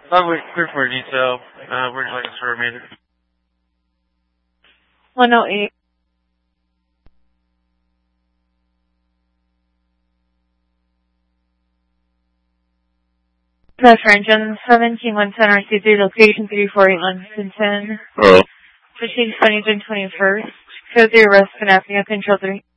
We're clear for detail. We're like a sort of major. 108. Press engine 1710 RC3, location 3481 Lexington. Hello. Proceed 20th and 21st. Code 3 arrest and apnea control 3.